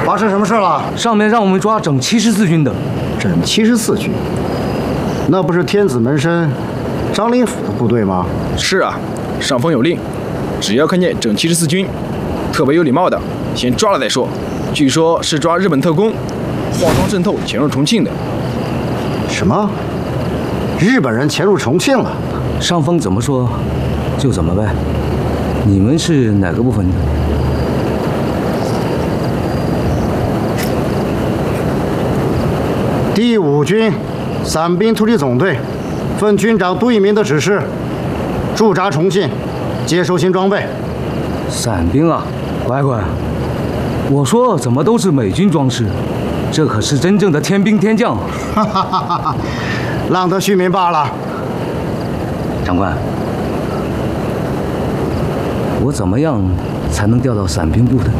发生什么事了？ 上面让我们抓整74军的。 整74军，那不是天子门生张灵甫的部队吗？ 是啊，上峰有令，只要看见整74军，特别有礼貌的，先抓了再说。据说是抓日本特工，化妆渗透潜入重庆的。 什么？日本人潜入重庆了？ 上峰怎么说，就怎么办。你们是哪个部分的？ 第5军伞兵突击总队，奉军长杜聿明的指示，驻扎重庆，接收新装备。 伞兵啊，乖乖，我说怎么都是美军装饰，这可是真正的天兵天将。 哈哈哈哈！浪得虚名罢了。 长官，我怎么样才能调到伞兵部的？